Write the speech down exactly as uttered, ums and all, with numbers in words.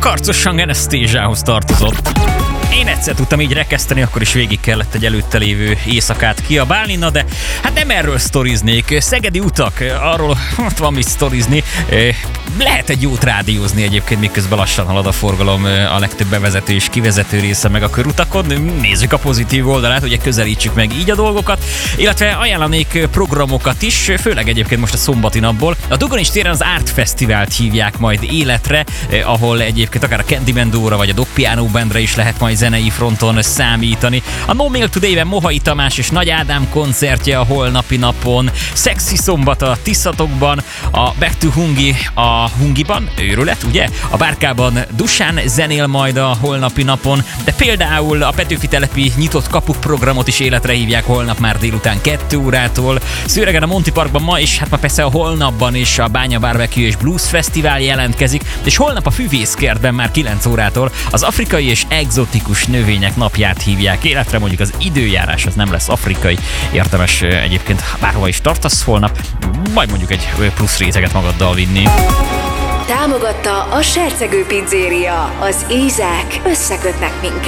karcosan Anastasia-hoz tartozott. Én egyszer tudtam így rekeszteni, akkor is végig kellett egy előtte lévő éjszakát kiabálni, na de hát nem erről sztoriznék. Szegedi utak, arról ott van mit sztorizni. Lehet egy jót rádiózni egyébként, miközben lassan halad a forgalom, a legtöbb bevezető és kivezető része meg a körutakon. Nézzük a pozitív oldalát, ugye közelítsük meg így a dolgokat, illetve ajánlanék programokat is, főleg egyébként most a szombati napból. A Dugonics téren az Art Fesztivált hívják majd életre, ahol egyébként akár a Candyman Dóra vagy a Dog Piano Bandre is lehet majd zenei fronton számítani. A No Milk Today-ben Mohai Tamás és Nagy Ádám koncertje a holnapi napon, Szexi szombat a Tiszatokban, a Back to Hungi a Hungiban, őrület, ugye? A Bárkában Dusán zenél majd a holnapi napon, de például a Petőfi telepi nyitott kapuk programot is életre hívják holnap már délután kettő órától. Szőregen a Monty Parkban ma is, hát ma persze a holnapban is a Bánya Barbecue és Blues Fesztivál jelentkezik, és holnap a Füvészkertben már kilenc órától az afrikai és egzotikus növények napját hívják életre, mondjuk az időjárás az nem lesz afrikai, érdemes egyébként bárhova is tartasz holnap, majd mondjuk egy plusz réteget magaddal vinni. Támogatta a Sercegő Pizzéria. Az ízek összekötnek minket.